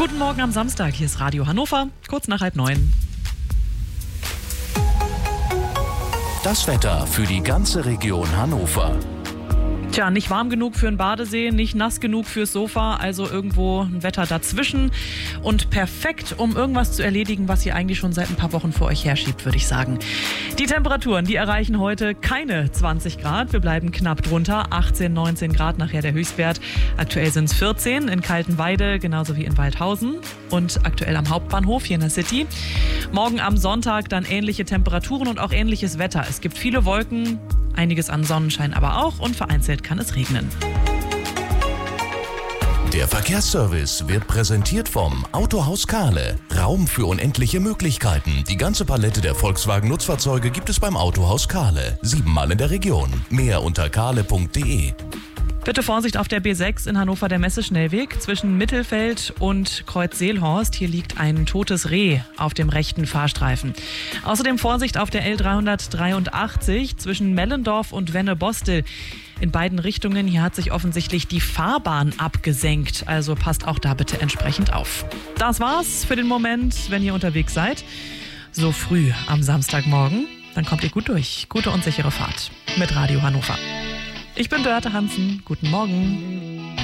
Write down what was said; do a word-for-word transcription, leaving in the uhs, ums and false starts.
Guten Morgen am Samstag, hier ist Radio Hannover, kurz nach halb neun. Das Wetter für die ganze Region Hannover. Tja, nicht warm genug für einen Badesee, nicht nass genug fürs Sofa, also irgendwo ein Wetter dazwischen und perfekt, um irgendwas zu erledigen, was ihr eigentlich schon seit ein paar Wochen vor euch herschiebt, würde ich sagen. Die Temperaturen, die erreichen heute keine zwanzig Grad, wir bleiben knapp drunter, achtzehn, neunzehn Grad nachher der Höchstwert. Aktuell sind es vierzehn in Kaltenweide, genauso wie in Waldhausen und aktuell am Hauptbahnhof hier in der City. Morgen am Sonntag dann ähnliche Temperaturen und auch ähnliches Wetter. Es gibt viele Wolken, einiges an Sonnenschein aber auch und vereinzelt kann es regnen. Der Verkehrsservice wird präsentiert vom Autohaus Kahle. Raum für unendliche Möglichkeiten. Die ganze Palette der Volkswagen-Nutzfahrzeuge gibt es beim Autohaus Kahle. Siebenmal in der Region. Mehr unter kahle punkt de. Bitte Vorsicht auf der B sechs in Hannover, der Messeschnellweg zwischen Mittelfeld und Kreuz Seelhorst. Hier liegt ein totes Reh auf dem rechten Fahrstreifen. Außerdem Vorsicht auf der L dreihundertdreiundachtzig zwischen Mellendorf und Wenne-Bostel. In beiden Richtungen, hier hat sich offensichtlich die Fahrbahn abgesenkt. Also passt auch da bitte entsprechend auf. Das war's für den Moment, wenn ihr unterwegs seid. So früh am Samstagmorgen, dann kommt ihr gut durch. Gute und sichere Fahrt mit Radio Hannover. Ich bin Dörte Hansen. Guten Morgen.